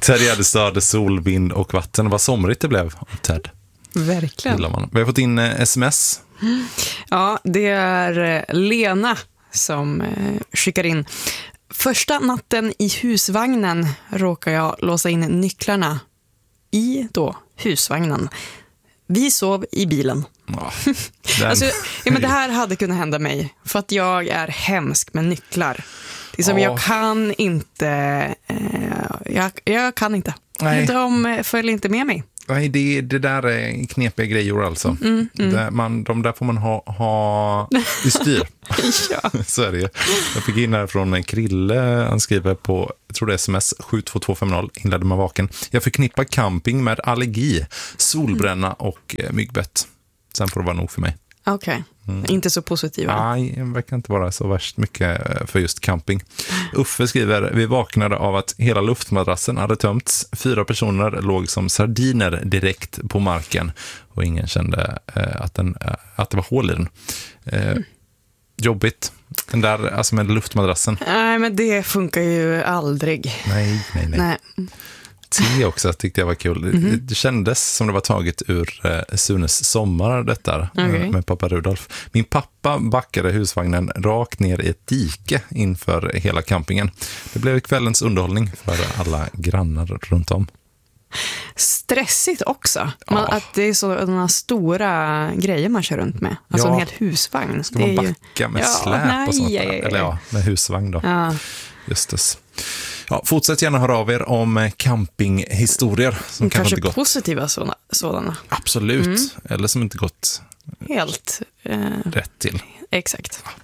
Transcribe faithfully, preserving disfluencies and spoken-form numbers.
Ted Gärdestad, sol, vind och vatten. Vad somrigt det blev av Ted. Verkligen. Man. Vi har fått in eh, sms. Ja, det är Lena som eh, skickar in. Första natten i husvagnen råkar jag låsa in nycklarna i då husvagnen. Vi sov i bilen. Ja, alltså, ja, men det här hade kunnat hända mig. För att jag är hemsk med nycklar. Det är som ja. jag kan inte... Eh, jag, jag kan inte. Nej. De följer inte med mig. Nej, det, det där är knepiga grejer alltså. Mm, mm. Det, man, de där får man ha, ha i styr. Ja. Så är det ju. Jag fick in här från Krille. Han skriver på, jag tror det är sms sju två två fem noll. Inledde man vaken. Jag förknippar camping med allergi, solbränna mm. och eh, myggbett. Sen får det vara nog för mig. Okej, okay. mm. inte så positiva. Nej, det verkar inte vara så värst mycket för just camping. Uffe skriver, vi vaknade av att hela luftmadrassen hade tömts. Fyra personer låg som sardiner direkt på marken och ingen kände eh, att, den, eh, att det var hål i den. Eh, mm. Jobbigt. Den där, alltså med luftmadrassen. Nej, men det funkar ju aldrig. Nej, nej, nej. nej. Te också tyckte jag var kul. Mm-hmm. Det, det kändes som det var taget ur eh, Sunes sommar detta okay. med pappa Rudolf. Min pappa backade husvagnen rakt ner i ett dike inför hela campingen. Det blev kvällens underhållning för alla grannar runt om. Stressigt också. Man, ja. Att det är sådana stora grejer man kör runt med. Alltså ja. En hel husvagn. Ska det man är ju... backa med ja, släp nej, och sånt ja, där? ja, ja. Eller ja, med husvagn då. Ja. Just det. Ja, fortsätt gärna höra av er om campinghistorier som kanske, kanske inte gått. Positiva såna, sådana. Absolut. Mm. Eller som inte gått helt eh, rätt till. Exakt. Ja.